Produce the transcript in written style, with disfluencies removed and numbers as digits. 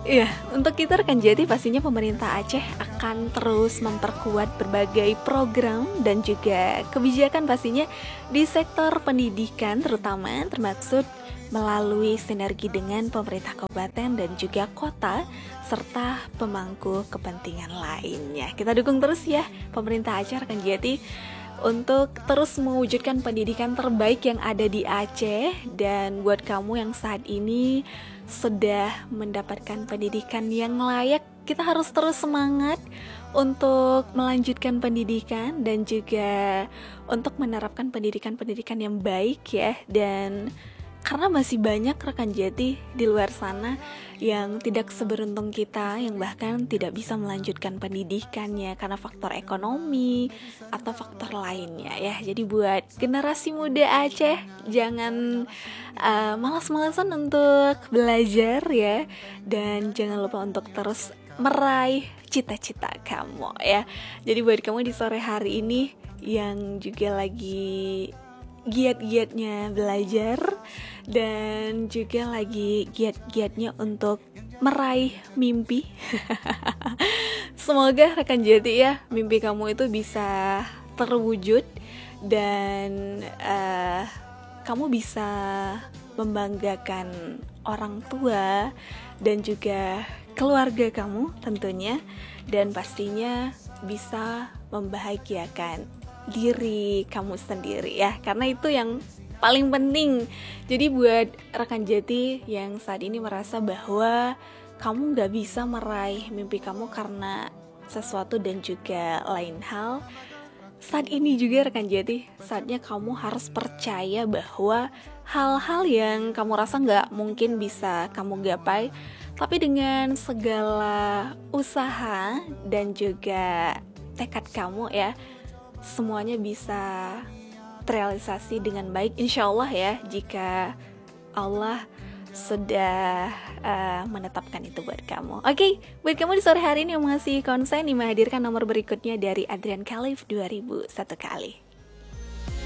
Iya, untuk kita rekan Jati pastinya pemerintah Aceh akan terus memperkuat berbagai program dan juga kebijakan pastinya di sektor pendidikan terutama termaksud melalui sinergi dengan pemerintah kabupaten dan juga kota serta pemangku kepentingan lainnya. Kita dukung terus ya pemerintah Aceh rekan Jati untuk terus mewujudkan pendidikan terbaik yang ada di Aceh. Dan buat kamu yang saat ini sudah mendapatkan pendidikan yang layak, kita harus terus semangat untuk melanjutkan pendidikan dan juga untuk menerapkan pendidikan-pendidikan yang baik ya. Dan karena masih banyak rekan Jati di luar sana yang tidak seberuntung kita, yang bahkan tidak bisa melanjutkan pendidikannya karena faktor ekonomi atau faktor lainnya ya. Jadi buat generasi muda Aceh, jangan malas-malasan untuk belajar ya. Dan jangan lupa untuk terus meraih cita-cita kamu ya. Jadi buat kamu di sore hari ini yang juga lagi giat-giatnya belajar dan juga lagi giat-giatnya untuk meraih mimpi. Semoga rekan Jati ya, mimpi kamu itu bisa terwujud dan kamu bisa membanggakan orang tua dan juga keluarga kamu tentunya, dan pastinya bisa membahagiakan diri kamu sendiri ya, karena itu yang paling penting. Jadi buat rekan Jati yang saat ini merasa bahwa kamu gak bisa meraih mimpi kamu karena sesuatu dan juga lain hal, saat ini juga rekan Jati, saatnya kamu harus percaya bahwa hal-hal yang kamu rasa gak mungkin bisa kamu gapai, tapi dengan segala usaha dan juga tekad kamu ya, semuanya bisa terrealisasi dengan baik insya Allah ya, jika Allah sudah menetapkan itu buat kamu. Oke, buat kamu di sore hari ini yang masih konsen, ini menghadirkan nomor berikutnya dari Adrian Khalif 2001 kali.